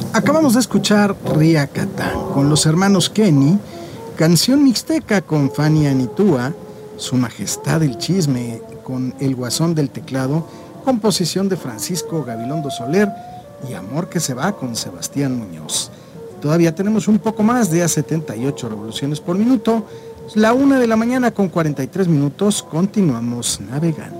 Acabamos de escuchar Riacatán con los hermanos Kenny, canción mixteca con Fanny Anitúa, Su Majestad el Chisme con El Guasón del Teclado, composición de Francisco Gabilondo Soler, y Amor que se va con Sebastián Muñoz. Todavía tenemos un poco más de a 78 revoluciones por minuto. La 1 de la mañana con 43 minutos, continuamos navegando.